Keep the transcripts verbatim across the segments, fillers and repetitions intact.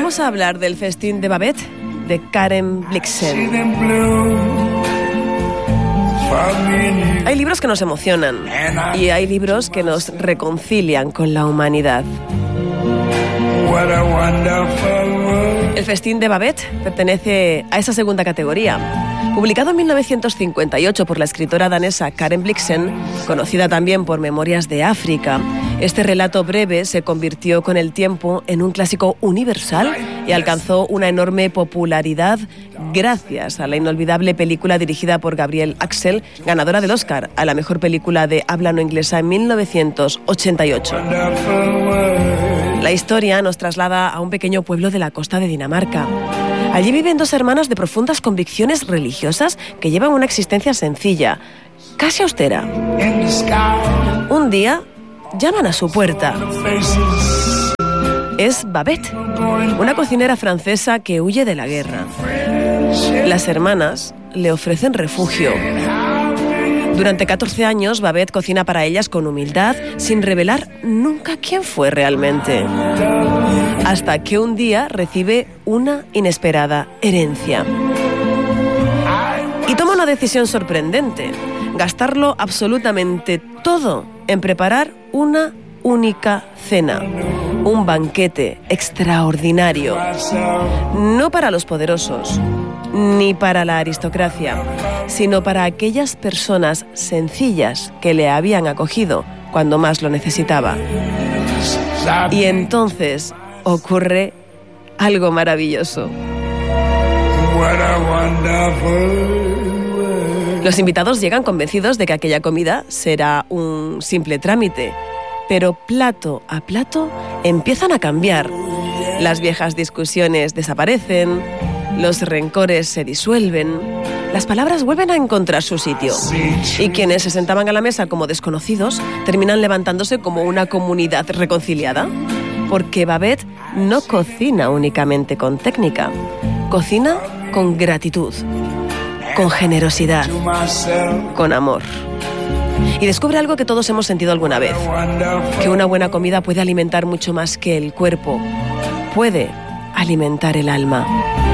Vamos a hablar del Festín de Babette de Karen Blixen. Hay libros que nos emocionan y hay libros que nos reconcilian con la humanidad. El Festín de Babette pertenece a esa segunda categoría. Publicado en mil novecientos cincuenta y ocho por la escritora danesa Karen Blixen, conocida también por Memorias de África, este relato breve se convirtió con el tiempo en un clásico universal y alcanzó una enorme popularidad gracias a la inolvidable película dirigida por Gabrielle Axel, ganadora del Oscar a la mejor película de habla no inglesa en mil novecientos ochenta y ocho. La historia nos traslada a un pequeño pueblo de la costa de Dinamarca. Allí viven dos hermanas de profundas convicciones religiosas que llevan una existencia sencilla, casi austera. Un día llaman a su puerta. Es Babette, una cocinera francesa que huye de la guerra. Las hermanas le ofrecen refugio. Durante catorce años, Babette cocina para ellas con humildad, sin revelar nunca quién fue realmente. Hasta que un día recibe una inesperada herencia. Y toma una decisión sorprendente: gastarlo absolutamente todo en preparar una única cena. Un banquete extraordinario. No para los poderosos, ni para la aristocracia, sino para aquellas personas sencillas que le habían acogido cuando más lo necesitaba. Y entonces ocurre algo maravilloso. Los invitados llegan convencidos de que aquella comida será un simple trámite, pero plato a plato empiezan a cambiar. Las viejas discusiones desaparecen, los rencores se disuelven, las palabras vuelven a encontrar su sitio. Y quienes se sentaban a la mesa como desconocidos terminan levantándose como una comunidad reconciliada. Porque Babette no cocina únicamente con técnica, cocina con gratitud, con generosidad, con amor. Y descubre algo que todos hemos sentido alguna vez: que una buena comida puede alimentar mucho más que el cuerpo, puede alimentar el alma.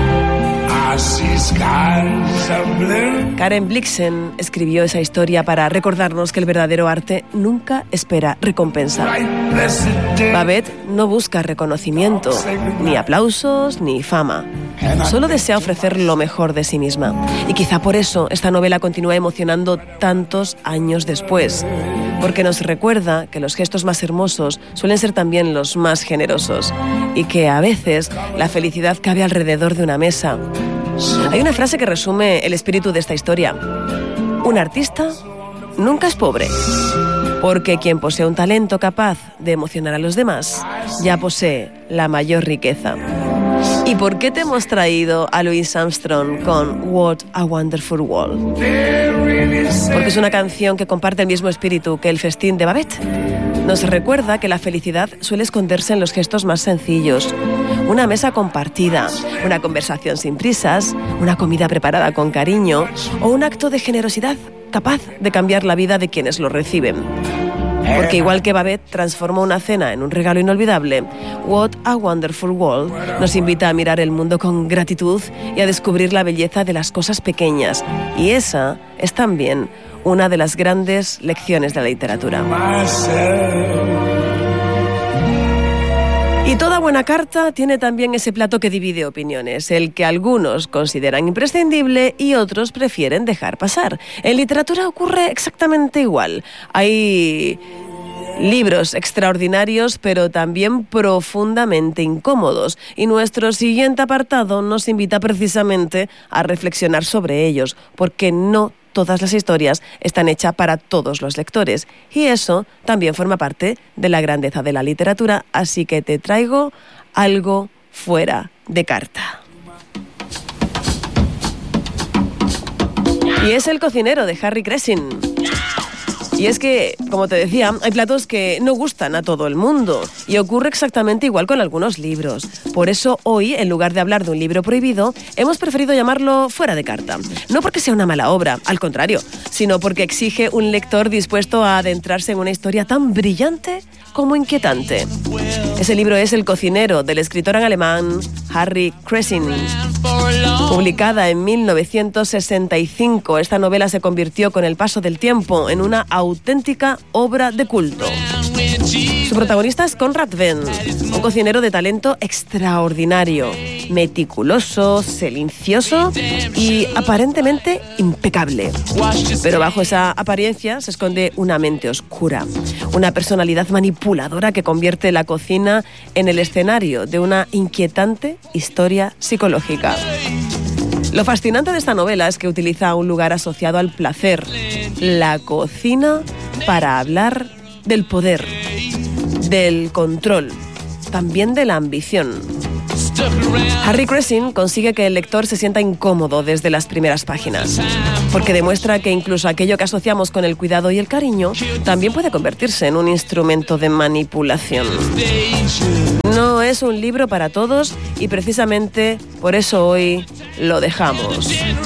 Karen Blixen escribió esa historia para recordarnos que el verdadero arte nunca espera recompensa. Babette no busca reconocimiento, ni aplausos, ni fama. Solo desea ofrecer lo mejor de sí misma. Y quizá por eso esta novela continúa emocionando tantos años después. Porque nos recuerda que los gestos más hermosos suelen ser también los más generosos. Y que a veces la felicidad cabe alrededor de una mesa. Hay una frase que resume el espíritu de esta historia: un artista nunca es pobre, porque quien posee un talento capaz de emocionar a los demás ya posee la mayor riqueza. ¿Y por qué te hemos traído a Louis Armstrong con What a Wonderful World? Porque es una canción que comparte el mismo espíritu que el Festín de Babette. Nos recuerda que la felicidad suele esconderse en los gestos más sencillos. Una mesa compartida, una conversación sin prisas, una comida preparada con cariño o un acto de generosidad capaz de cambiar la vida de quienes lo reciben. Porque igual que Babette transformó una cena en un regalo inolvidable, What a Wonderful World nos invita a mirar el mundo con gratitud y a descubrir la belleza de las cosas pequeñas. Y esa es también una de las grandes lecciones de la literatura. Y toda buena carta tiene también ese plato que divide opiniones, el que algunos consideran imprescindible y otros prefieren dejar pasar. En literatura ocurre exactamente igual. Hay libros extraordinarios, pero también profundamente incómodos. Y nuestro siguiente apartado nos invita precisamente a reflexionar sobre ellos, porque no todas las historias están hechas para todos los lectores. Y eso también forma parte de la grandeza de la literatura. Así que te traigo algo fuera de carta. Y es El cocinero, de Harry Cressing. Y es que, como te decía, hay platos que no gustan a todo el mundo. Y ocurre exactamente igual con algunos libros. Por eso hoy, en lugar de hablar de un libro prohibido, hemos preferido llamarlo Fuera de carta. No porque sea una mala obra, al contrario, sino porque exige un lector dispuesto a adentrarse en una historia tan brillante como inquietante. Ese libro es El cocinero, del escritor en alemán Harry Cressing. Publicada en mil novecientos sesenta y cinco, esta novela se convirtió con el paso del tiempo en una auténtica obra de culto. Su protagonista es Conrad Venn, un cocinero de talento extraordinario, meticuloso, silencioso y aparentemente impecable. Pero bajo esa apariencia se esconde una mente oscura, una personalidad manipuladora que convierte la cocina en el escenario de una inquietante historia psicológica. Lo fascinante de esta novela es que utiliza un lugar asociado al placer, la cocina, para hablar del poder, del control, también de la ambición. Harry Cressing consigue que el lector se sienta incómodo desde las primeras páginas, porque demuestra que incluso aquello que asociamos con el cuidado y el cariño también puede convertirse en un instrumento de manipulación. No es un libro para todos y precisamente por eso hoy lo dejamos.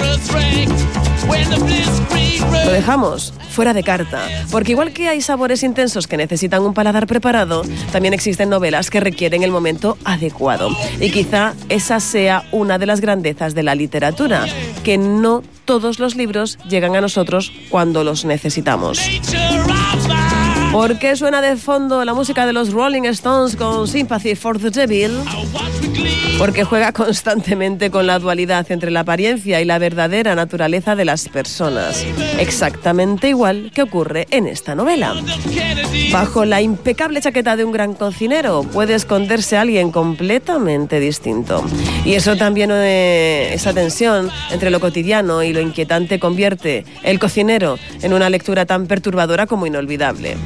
Lo dejamos fuera de carta, porque igual que hay sabores intensos que necesitan un paladar preparado, también existen novelas que requieren el momento adecuado. Y quizá esa sea una de las grandezas de la literatura, que no todos los libros llegan a nosotros cuando los necesitamos. ¿Por qué suena de fondo la música de los Rolling Stones con Sympathy for the Devil? Porque juega constantemente con la dualidad entre la apariencia y la verdadera naturaleza de las personas, exactamente igual que ocurre en esta novela. Bajo la impecable chaqueta de un gran cocinero puede esconderse alguien completamente distinto. Y eso también, eh, esa tensión entre lo cotidiano y lo inquietante convierte El cocinero en una lectura tan perturbadora como inolvidable.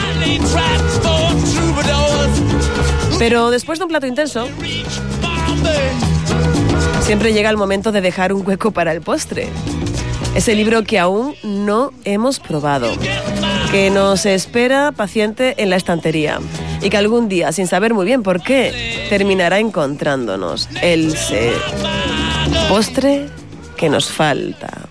Pero después de un plato intenso, siempre llega el momento de dejar un hueco para el postre. Ese libro que aún no hemos probado, que nos espera paciente en la estantería y que algún día, sin saber muy bien por qué, terminará encontrándonos. El postre que nos falta.